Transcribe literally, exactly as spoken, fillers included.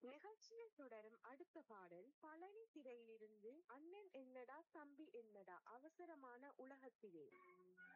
நிகழ்ச்சியில் தொடரும் அடுத்த பாடல் பழனி திரையிலிருந்து அண்ணன் என்னடா தம்பி என்னடா அவசரமான உலகத்திலே.